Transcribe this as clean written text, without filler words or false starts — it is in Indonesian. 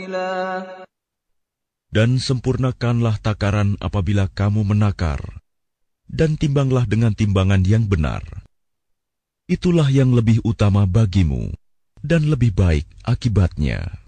سبيلا. Dan sempurnakanlah takaran apabila kamu menakar, dan timbanglah dengan timbangan yang benar. Itulah yang lebih utama bagimu, dan lebih baik akibatnya.